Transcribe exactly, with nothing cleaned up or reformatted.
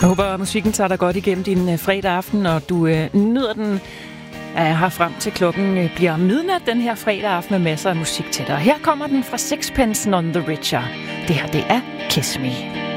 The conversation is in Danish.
Jeg håber, at musikken tager dig godt igennem din uh, fredag aften, og du uh, nyder den uh, her frem til klokken uh, bliver midnat den her fredag aften med masser af musik til dig. Her kommer den fra Sixpence None the Richer. Det her, det er Kiss Me.